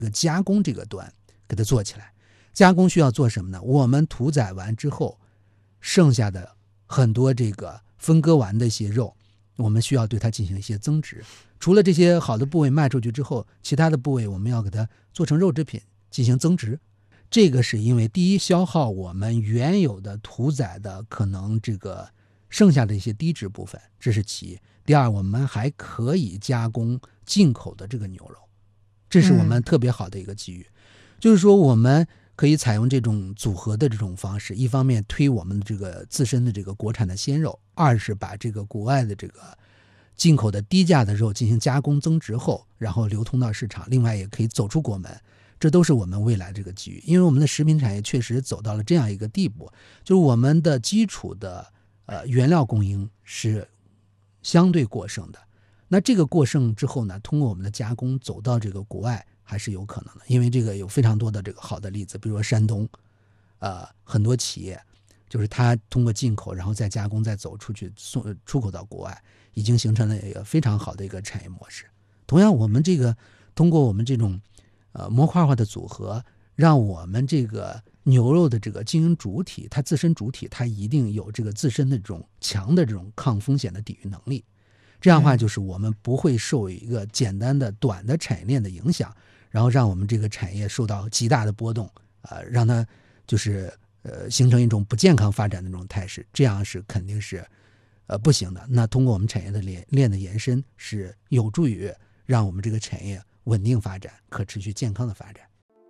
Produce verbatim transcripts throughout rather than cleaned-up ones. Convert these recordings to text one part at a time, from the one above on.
这个加工这个端给它做起来。加工需要做什么呢？我们屠宰完之后，剩下的很多这个分割完的一些肉，我们需要对它进行一些增值。除了这些好的部位卖出去之后，其他的部位我们要给它做成肉制品进行增值。这个是因为第一，消耗我们原有的屠宰的可能这个剩下的一些低值部分，这是其一。第二，我们还可以加工进口的这个牛肉，这是我们特别好的一个机遇。嗯、就是说我们可以采用这种组合的这种方式，一方面推我们的这个自身的这个国产的鲜肉，二是把这个国外的这个进口的低价的肉进行加工增值后，然后流通到市场，另外也可以走出国门，这都是我们未来这个机遇。因为我们的食品产业确实走到了这样一个地步，就是我们的基础的呃原料供应是相对过剩的，那这个过剩之后呢，通过我们的加工走到这个国外还是有可能的。因为这个有非常多的这个好的例子，比如说山东呃很多企业就是它通过进口然后再加工再走出去送出口到国外，已经形成了一个非常好的一个产业模式。同样我们这个通过我们这种呃模块化的组合，让我们这个牛肉的这个经营主体，它自身主体它一定有这个自身的这种强的这种抗风险的抵御能力。这样的话就是我们不会受一个简单的短的产业链的影响，然后让我们这个产业受到极大的波动，呃，让它就是呃形成一种不健康发展的这种态势，这样是肯定是呃不行的。那通过我们产业的链链的延伸，是有助于让我们这个产业稳定发展、可持续健康的发展。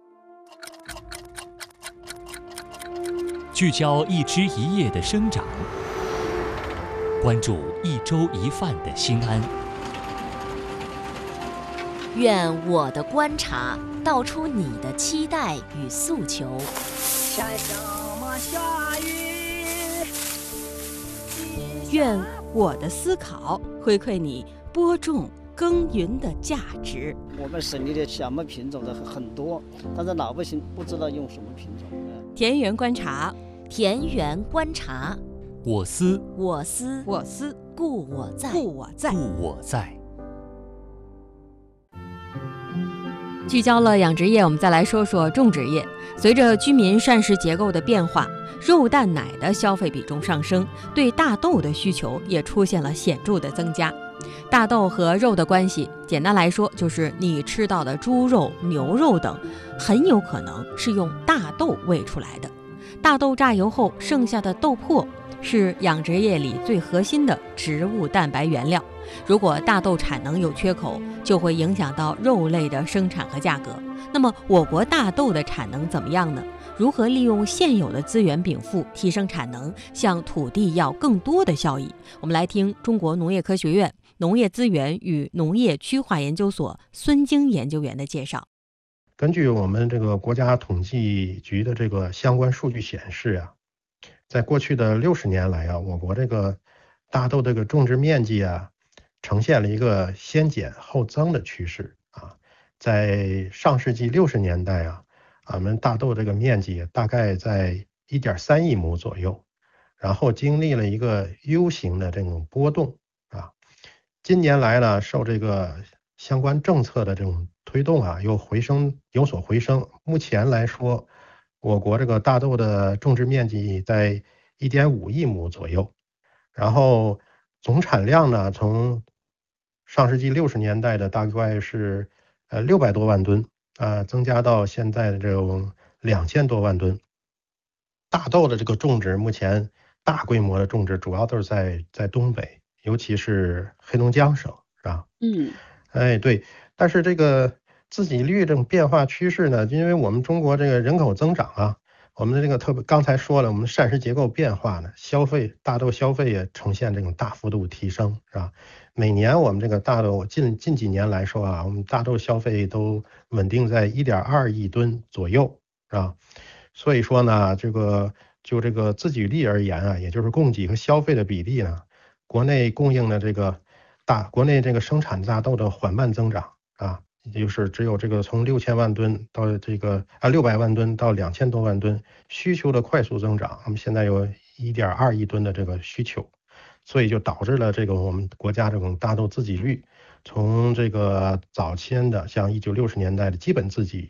聚焦一枝一叶的生长，关注一粥一饭的心安。 愿我的观察道出你的期待与诉求。 山上嘛下雨， 愿我的思考回馈你播种耕耘的价值。 我们省里的小麦品种的很多，但是老百姓不知道用什么品种。 田园观察， 田园观察， 我思我思我思故我在， 故我在， 故我在。 聚焦了养殖业，我们再来说说种植业。随着居民膳食结构的变化，肉蛋奶的消费比重上升，对大豆的需求也出现了显著的增加。大豆和肉的关系，简单来说就是你吃到的猪肉、牛肉等，很有可能是用大豆喂出来的。大豆榨油后剩下的豆粕是养殖业里最核心的植物蛋白原料。如果大豆产能有缺口，就会影响到肉类的生产和价格。那么我国大豆的产能怎么样呢？如何利用现有的资源禀赋提升产能，向土地要更多的效益？我们来听中国农业科学院农业资源与农业区划研究所孙京研究员的介绍。 根据我们这个国家统计局的这个相关数据显示啊，在过去的六十年来啊，我国这个大豆这个种植面积啊，呈现了一个先减后增的趋势啊。在上世纪六十年代啊，我们大豆这个面积大概在 一点三亿亩左右，然后经历了一个 U 型的这种波动啊。近年来呢，受这个相关政策的这种推动啊，又回升有所回升。目前来说，我国这个大豆的种植面积在 一点五亿亩左右，然后总产量呢，从上世纪六十年代的大概是呃六百多万吨啊、呃，增加到现在的这种两千多万吨。大豆的这个种植，目前大规模的种植主要都是在在东北，尤其是黑龙江省，是吧？ 嗯， 哎，对。但是这个自给率这种变化趋势呢，因为我们中国这个人口增长啊，我们的这个特别刚才说了，我们膳食结构变化呢，消费大豆消费也呈现这种大幅度提升，是吧？每年我们这个大豆近近几年来说啊，我们大豆消费都稳定在 一点二亿吨左右，是吧？所以说呢，这个就这个自给率而言啊，也就是供给和消费的比例呢，国内供应的这个大国内这个生产大豆的缓慢增长啊，也就是只有这个从六千万吨到这个啊六百万吨到两千多万吨，需求的快速增长，我们现在有 一点二亿吨的这个需求，所以就导致了这个我们国家这种大豆自给率从这个早先的像一九六十年代的基本自给